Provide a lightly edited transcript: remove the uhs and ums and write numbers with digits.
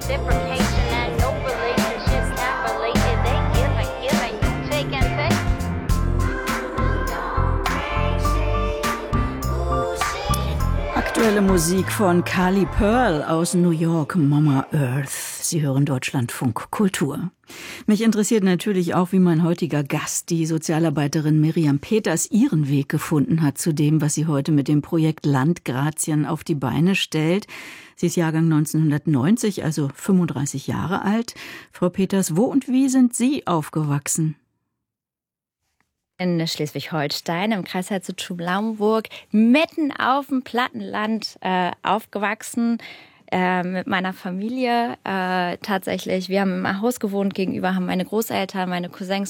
reciprocation and no relationships not related. They giving, you take and take. Aktuelle Musik von Carly Pearl aus New York, Mama Earth. Sie hören Deutschlandfunk Kultur. Mich interessiert natürlich auch, wie mein heutiger Gast, die Sozialarbeiterin Miriam Peters, ihren Weg gefunden hat zu dem, was sie heute mit dem Projekt Landgrazien auf die Beine stellt. Sie ist Jahrgang 1990, also 35 Jahre alt. Frau Peters, wo und wie sind Sie aufgewachsen? In Schleswig-Holstein, im Kreis Herzogenbuch, mitten auf dem Plattenland aufgewachsen, mit meiner Familie tatsächlich. Wir haben im Haus gewohnt, gegenüber haben meine Großeltern, meine Cousins